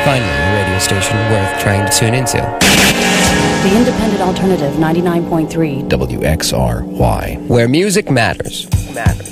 Finally, a radio station worth trying to tune into. The Independent Alternative 99.3 WXRY, where music matters.